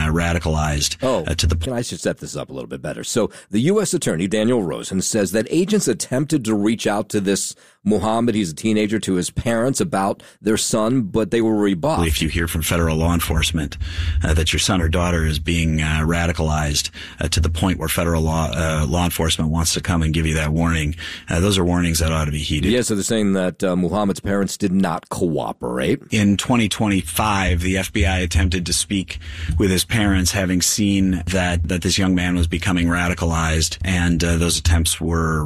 radicalized to the point. I should set this up a little bit better. So the U.S. Attorney, Daniel Rosen, says that agents attempted to reach out to this Muhammad, he's a teenager, to his parents about their son, but they were rebuffed. If you hear from federal law enforcement that your son or daughter is being radicalized to the point where federal law enforcement wants to come and give you that warning, those are warnings that ought to be heeded. Yeah, so they're saying that Muhammad's parents did not cooperate. In 2025, the FBI attempted to speak with his parents, having seen that this young man was becoming radicalized, and those attempts were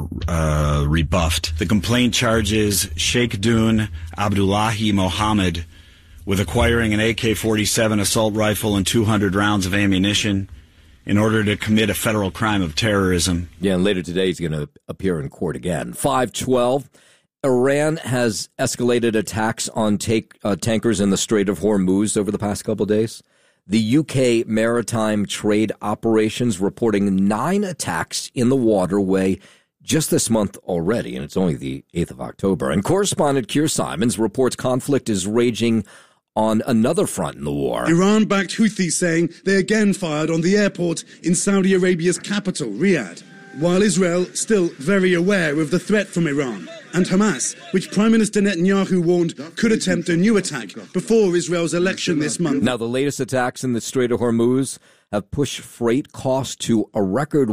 rebuffed. The complaint charges Sheikh Dun Abdullahi Mohammed with acquiring an AK-47 assault rifle and 200 rounds of ammunition in order to commit a federal crime of terrorism. Yeah, and later today he's going to appear in court again. 5:12. Iran has escalated attacks on tankers in the Strait of Hormuz over the past couple of days. The UK Maritime Trade Operations reporting 9 attacks in the waterway just this month already, and it's only the 8th of October. And correspondent Keir Simons reports conflict is raging on another front in the war. Iran-backed Houthis saying they again fired on the airport in Saudi Arabia's capital, Riyadh, while Israel still very aware of the threat from Iran. And Hamas, which Prime Minister Netanyahu warned could attempt a new attack before Israel's election this month. Now, the latest attacks in the Strait of Hormuz have pushed freight costs to a record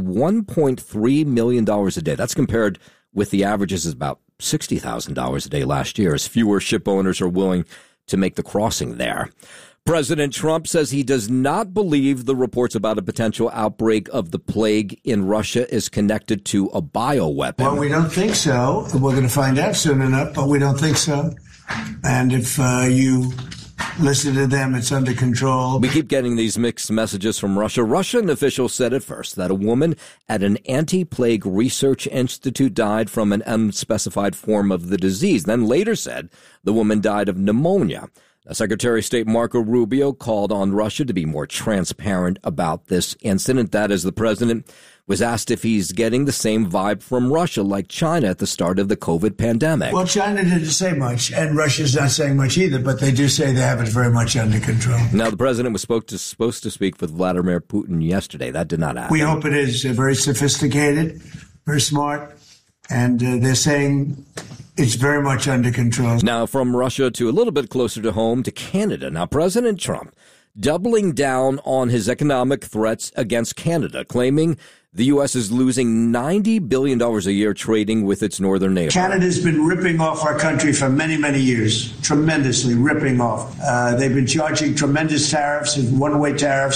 $1.3 million a day. That's compared with the averages of about $60,000 a day last year, as fewer ship owners are willing to make the crossing there. President Trump says he does not believe the reports about a potential outbreak of the plague in Russia is connected to a bioweapon. Well, we don't think so. We're going to find out soon enough, but we don't think so. And if you listen to them, it's under control. We keep getting these mixed messages from Russia. Russian officials said at first that a woman at an anti-plague research institute died from an unspecified form of the disease, then later said the woman died of pneumonia. Now, Secretary of State Marco Rubio called on Russia to be more transparent about this incident. That is, the president was asked if he's getting the same vibe from Russia like China at the start of the COVID pandemic. Well, China didn't say much, and Russia's not saying much either, but they do say they have it very much under control. Now, the president was supposed to speak with Vladimir Putin yesterday. That did not happen. We hope it is very sophisticated, very smart, and they're saying it's very much under control. Now, from Russia to a little bit closer to home, to Canada. Now, President Trump doubling down on his economic threats against Canada, claiming the U.S. is losing $90 billion a year trading with its northern neighbor. Canada's been ripping off our country for many, many years, tremendously ripping off. They've been charging tremendous tariffs and one-way tariffs,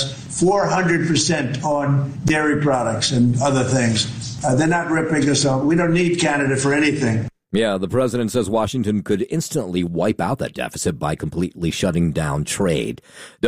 400% on dairy products and other things. They're not ripping us off. We don't need Canada for anything. Yeah, the president says Washington could instantly wipe out that deficit by completely shutting down trade.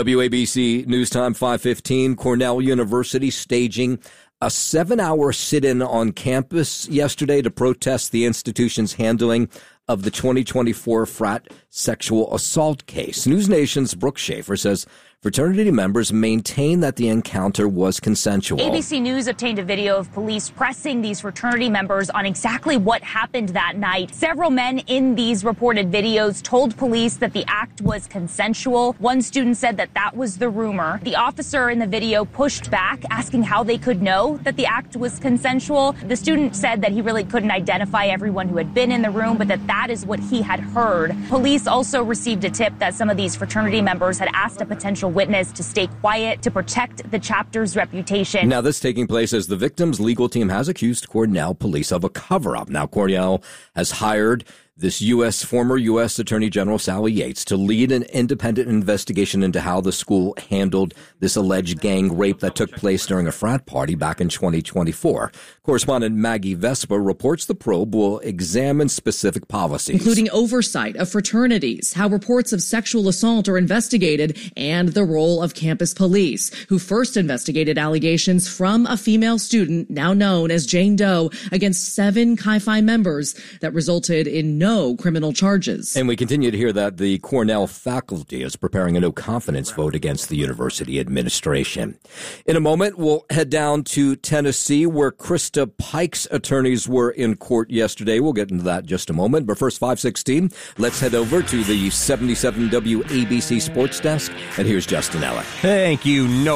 WABC News Time 5:15, Cornell University staging a 7-hour sit-in on campus yesterday to protest the institution's handling of the 2024 frat sexual assault case. News Nation's Brooke Schaefer says fraternity members maintain that the encounter was consensual. ABC News obtained a video of police pressing these fraternity members on exactly what happened that night. Several men in these reported videos told police that the act was consensual. One student said that that was the rumor. The officer in the video pushed back, asking how they could know that the act was consensual. The student said that he really couldn't identify everyone who had been in the room, but that is what he had heard. Police also received a tip that some of these fraternity members had asked a potential witness to stay quiet to protect the chapter's reputation. Now, this taking place as the victim's legal team has accused Cornell police of a cover-up. Now, Cornell has hired this former U.S. Attorney General Sally Yates to lead an independent investigation into how the school handled this alleged gang rape that took place during a frat party back in 2024. Correspondent Maggie Vespa reports the probe will examine specific policies, including oversight of fraternities, how reports of sexual assault are investigated, and the role of campus police, who first investigated allegations from a female student, now known as Jane Doe, against 7 Chi Phi members that resulted in no criminal charges. And we continue to hear that the Cornell faculty is preparing a no-confidence vote against the university administration. In a moment, we'll head down to Tennessee, where Krista Pike's attorneys were in court yesterday. We'll get into that in just a moment. But first, 5:16, let's head over to the 77 WABC Sports Desk. And here's Justin Ellick. Thank you.